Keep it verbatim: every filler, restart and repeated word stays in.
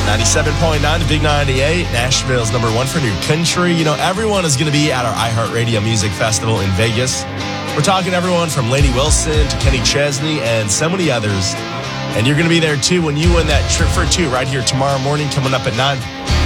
ninety-seven point nine to Big ninety-eight, Nashville's number one for new country. You know, everyone is going to be at our iHeartRadio Music Festival in Vegas. We're talking everyone from Lainey Wilson to Kenny Chesney and so many others. And you're going to be there too when you win that trip for two right here tomorrow morning coming up at nine.